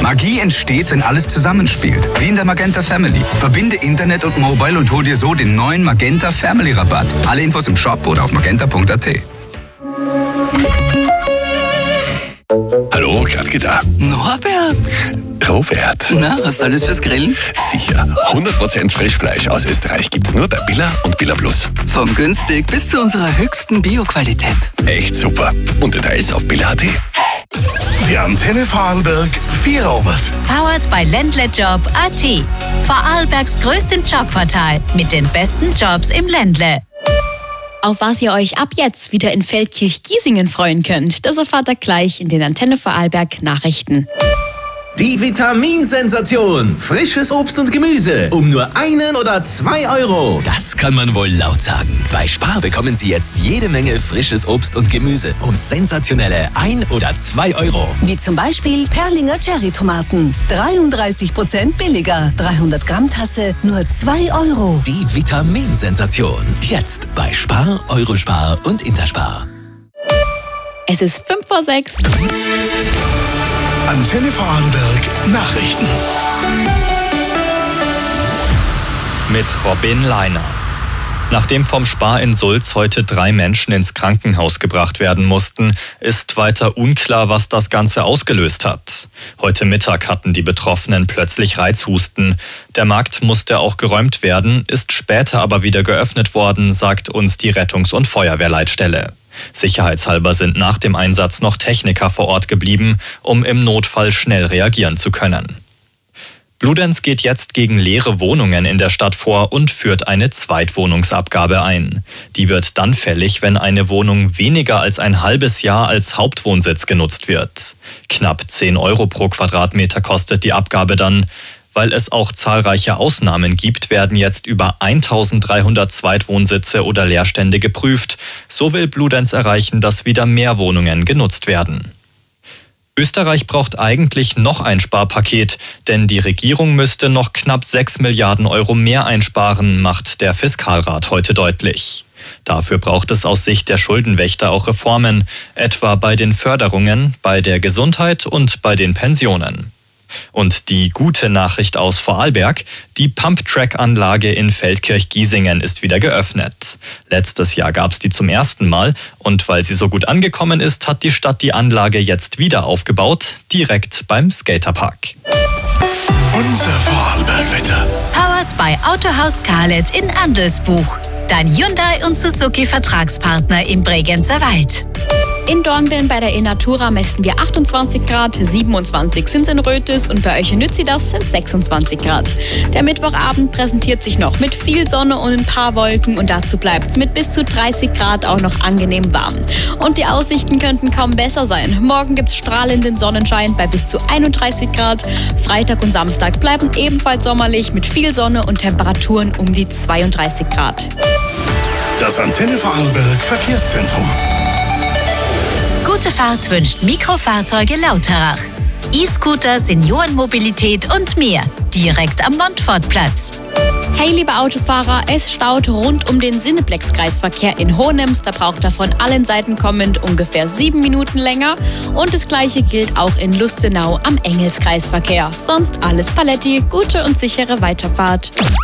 Magie entsteht, wenn alles zusammenspielt. Wie in der Magenta Family. Verbinde Internet und Mobile und hol dir so den neuen Magenta Family Rabatt. Alle Infos im Shop oder auf magenta.at. Hallo, Gradke da. Norbert! Robert. Na, hast du alles fürs Grillen? Sicher. 100% Frischfleisch aus Österreich gibt's nur bei Billa und Billa Plus. Vom günstig bis zu unserer höchsten Bio-Qualität. Echt super. Und Details auf billa.at. Die Antenne Vorarlberg Vierobert. Powered by Ländlejob.at. Vorarlbergs größtem Jobportal mit den besten Jobs im Ländle. Auf was ihr euch ab jetzt wieder in Feldkirch-Giesingen freuen könnt, das erfahrt ihr gleich in den Antenne Vorarlberg Nachrichten. Die Vitaminsensation. Frisches Obst und Gemüse um nur 1 oder 2 Euro. Das kann man wohl laut sagen. Bei Spar bekommen Sie jetzt jede Menge frisches Obst und Gemüse um sensationelle 1 oder 2 Euro. Wie zum Beispiel Perlinger Cherry-Tomaten. 33% billiger. 300 Gramm Tasse nur 2 Euro. Die Vitaminsensation. Jetzt bei Spar, Eurospar und Interspar. Es ist 5:06 Uhr. Antenne Vorarlberg Nachrichten. Mit Robin Leiner. Nachdem vom Spar in Sulz heute 3 Menschen ins Krankenhaus gebracht werden mussten, ist weiter unklar, was das Ganze ausgelöst hat. Heute Mittag hatten die Betroffenen plötzlich Reizhusten. Der Markt musste auch geräumt werden, ist später aber wieder geöffnet worden, sagt uns die Rettungs- und Feuerwehrleitstelle. Sicherheitshalber sind nach dem Einsatz noch Techniker vor Ort geblieben, um im Notfall schnell reagieren zu können. Bludenz geht jetzt gegen leere Wohnungen in der Stadt vor und führt eine Zweitwohnungsabgabe ein. Die wird dann fällig, wenn eine Wohnung weniger als ein halbes Jahr als Hauptwohnsitz genutzt wird. Knapp 10 Euro pro Quadratmeter kostet die Abgabe dann. Weil es auch zahlreiche Ausnahmen gibt, werden jetzt über 1300 Zweitwohnsitze oder Leerstände geprüft. So will Bludenz erreichen, dass wieder mehr Wohnungen genutzt werden. Österreich braucht eigentlich noch ein Sparpaket, denn die Regierung müsste noch knapp 6 Milliarden Euro mehr einsparen, macht der Fiskalrat heute deutlich. Dafür braucht es aus Sicht der Schuldenwächter auch Reformen, etwa bei den Förderungen, bei der Gesundheit und bei den Pensionen. Und die gute Nachricht aus Vorarlberg, die Pumptrack-Anlage in Feldkirch-Giesingen ist wieder geöffnet. Letztes Jahr gab es die zum ersten Mal und weil sie so gut angekommen ist, hat die Stadt die Anlage jetzt wieder aufgebaut, direkt beim Skaterpark. Unser Vorarlberg-Wetter. Powered by Autohaus Karlet in Andelsbuch. Dein Hyundai und Suzuki Vertragspartner im Bregenzer Wald. In Dornbirn bei der Enatura messen wir 28 Grad, 27 sind es in Rötis und bei euch in Nützidas sind 26 Grad. Der Mittwochabend präsentiert sich noch mit viel Sonne und ein paar Wolken und dazu bleibt es mit bis zu 30 Grad auch noch angenehm warm. Und die Aussichten könnten kaum besser sein. Morgen gibt es strahlenden Sonnenschein bei bis zu 31 Grad. Freitag und Samstag bleiben ebenfalls sommerlich mit viel Sonne und Temperaturen um die 32 Grad. Das Antenne Vorarlberg Verkehrszentrum. Gute Fahrt wünscht Mikrofahrzeuge Lauterach. E-Scooter, Seniorenmobilität und mehr. Direkt am Montfortplatz. Hey liebe Autofahrer, es staut rund um den Cineplex-Kreisverkehr in Hohenems. Da braucht er von allen Seiten kommend ungefähr 7 Minuten länger. Und das gleiche gilt auch in Lustenau am Engelskreisverkehr. Sonst alles Paletti, gute und sichere Weiterfahrt.